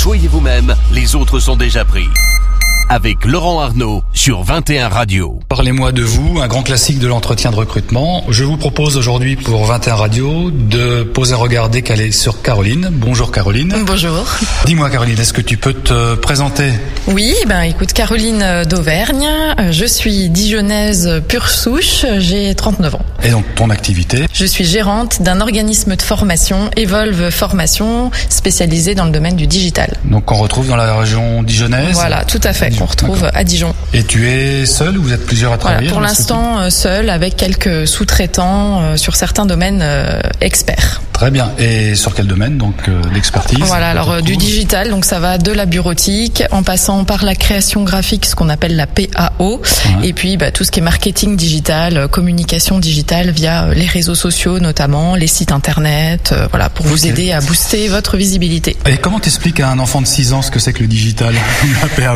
Soyez vous-même, les autres sont déjà pris. Avec Laurent Arnaud sur 21 Radio. Parlez-moi de vous, un grand classique de l'entretien de recrutement. Je vous propose aujourd'hui pour 21 Radio de poser un regard décalé sur Caroline. Bonjour Caroline. Bonjour. Dis-moi Caroline, est-ce que tu peux te présenter ? Oui, écoute, Caroline d'Auvergne, je suis dijonnaise pure souche, j'ai 39 ans. Et donc ton activité ? Je suis gérante d'un organisme de formation, Evolve Formation, spécialisé dans le domaine du digital. Donc on retrouve dans la région dijonnaise ? Voilà, tout à fait, qu'on retrouve à Dijon. Et tu es seule ou vous êtes plusieurs à travailler ? Pour l'instant, seule, avec quelques sous-traitants sur certains domaines experts. Très bien. Et sur quel domaine, donc, d'expertise ? Voilà, alors du digital, donc ça va de la bureautique, en passant par la création graphique, ce qu'on appelle la PAO, et puis tout ce qui est marketing digital, communication digitale via les réseaux sociaux notamment, les sites internet, pour vous aider à booster votre visibilité. Et comment t'expliques à un enfant de 6 ans ce que c'est que le digital, la PAO ?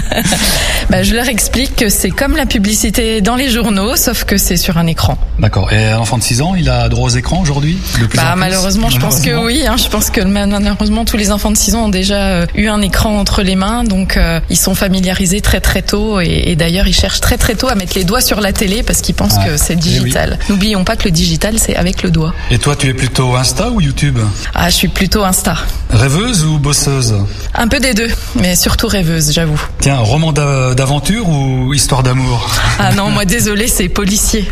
Je leur explique que c'est comme la publicité dans les journaux, sauf que c'est sur un écran. D'accord. Et un enfant de 6 ans, il a droit aux écrans aujourd'hui ? Malheureusement, je pense que oui. Je pense que malheureusement, tous les enfants de 6 ans ont déjà eu un écran entre les mains, donc ils sont familiarisés très très tôt. Et d'ailleurs, ils cherchent très très tôt à mettre les doigts sur la télé parce qu'ils pensent que c'est digital. Oui. N'oublions pas que le digital, c'est avec le doigt. Et toi, tu es plutôt Insta ou YouTube ? Je suis plutôt Insta. Rêveuse ou bosseuse ? Un peu des deux, mais surtout rêveuse, j'avoue. Tiens, roman d'aventure ou histoire d'amour ? Non, moi désolé, c'est policier.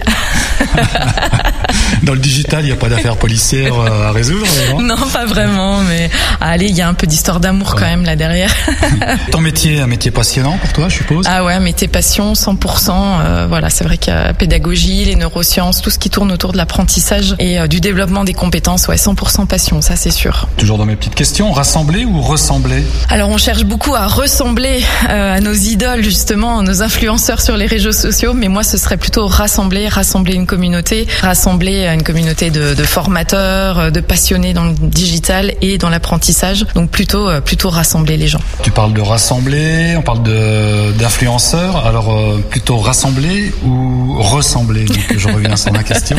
Dans le digital, il n'y a pas d'affaires policières à résoudre, non, pas vraiment, mais allez, il y a un peu d'histoire d'amour quand même là derrière. Ton métier, un métier passionnant pour toi, je suppose ? Ouais, métier passion, 100%. C'est vrai qu'il y a pédagogie, les neurosciences, tout ce qui tourne autour de l'apprentissage et du développement des compétences, 100% passion, ça c'est sûr. Toujours dans mes petites questions, rassembler ou ressembler ? Alors on cherche beaucoup à ressembler à nos idoles justement, nos influenceurs sur les réseaux sociaux, mais moi ce serait plutôt rassembler une communauté, une communauté de formateurs, de passionnés dans le digital et dans l'apprentissage, donc plutôt rassembler les gens. Tu parles de rassembler, on parle d'influenceurs, alors plutôt rassembler ou ressembler, donc je reviens sur ma question.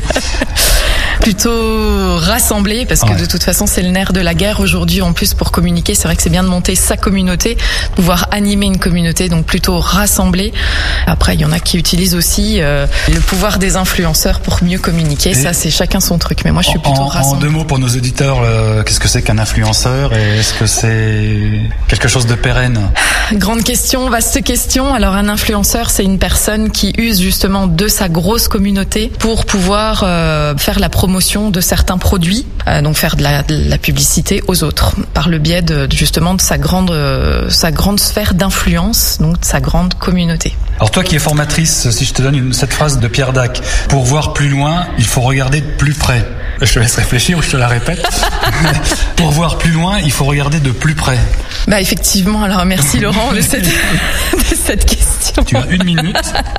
Plutôt rassembler, parce que de toute façon c'est le nerf de la guerre aujourd'hui. En plus, pour communiquer, c'est vrai que c'est bien de monter sa communauté, pouvoir animer une communauté, donc plutôt rassembler. Après, il y en a qui utilisent aussi le pouvoir des influenceurs pour mieux communiquer. Ça, c'est chacun son truc, mais moi je suis plutôt rassembler. En 2 mots pour nos auditeurs, qu'est-ce que c'est qu'un influenceur et est-ce que c'est quelque chose de pérenne ? Grande question, vaste question. Alors un influenceur, c'est une personne qui use justement de sa grosse communauté pour pouvoir faire la promotion de certains produits, donc faire de la publicité aux autres par le biais justement de sa grande sphère d'influence, donc de sa grande communauté. Alors toi qui es formatrice, si je te donne cette phrase de Pierre Dac, pour voir plus loin, il faut regarder de plus près. Je te laisse réfléchir ou je te la répète. Pour voir plus loin, il faut regarder de plus près. Effectivement, alors merci Laurent de cette question. Tu as 1 minute.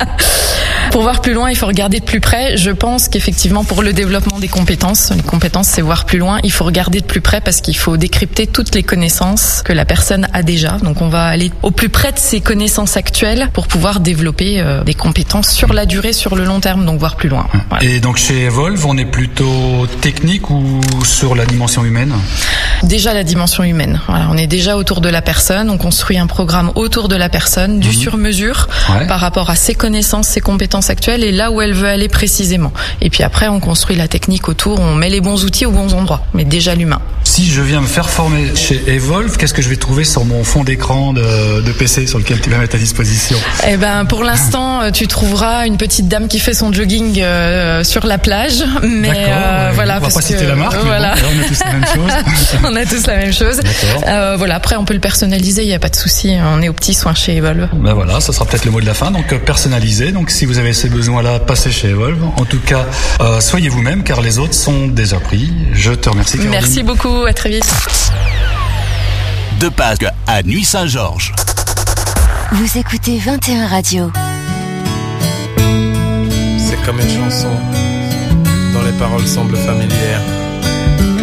Pour voir plus loin, il faut regarder de plus près. Je pense qu'effectivement, pour le développement des compétences, les compétences c'est voir plus loin, il faut regarder de plus près parce qu'il faut décrypter toutes les connaissances que la personne a déjà. Donc on va aller au plus près de ses connaissances actuelles pour pouvoir développer des compétences sur la durée, sur le long terme, donc voir plus loin. Voilà. Et donc chez Evolve, on est plutôt technique ou sur la dimension humaine ? Déjà la dimension humaine. Voilà, on est déjà autour de la personne, on construit un programme autour de la personne, du sur-mesure par rapport à ses connaissances, ses compétences actuelles et là où elle veut aller précisément. Et puis après, on construit la technique autour, on met les bons outils aux bons endroits, mais déjà l'humain. Si je viens me faire former chez Evolve, qu'est-ce que je vais trouver sur mon fond d'écran de PC sur lequel tu vas mettre à disposition ? Pour l'instant, tu trouveras une petite dame qui fait son jogging sur la plage, mais on va pas citer la marque, mais bon, on a tous la même chose. On a tous la même chose. Après, on peut le personnaliser, il n'y a pas de souci. On est aux petits soins chez Evolve. Voilà, ça sera peut-être le mot de la fin. Donc personnaliser. Donc si vous avez ces besoins-là, passez chez Evolve. En tout cas, soyez vous-même, car les autres sont déjà pris. Je te remercie, Caroline. Merci beaucoup. À très vite. De Pâques à Nuit-Saint-Georges. Vous écoutez 21 Radio. C'est comme une chanson dont les paroles semblent familières.